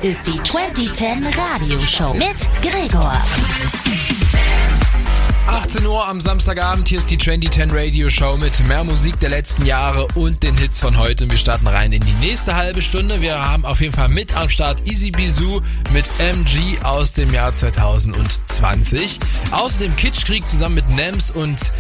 ist die 2010 Radioshow mit Gregor. 18 Uhr am Samstagabend, hier ist die 2010 Radio Show mit mehr Musik der letzten Jahre und den Hits von heute. Und wir starten rein in die nächste halbe Stunde. Wir haben auf jeden Fall mit am Start Easy Bisou mit MG aus dem Jahr 2020. Außerdem Kitschkrieg zusammen mit Nems und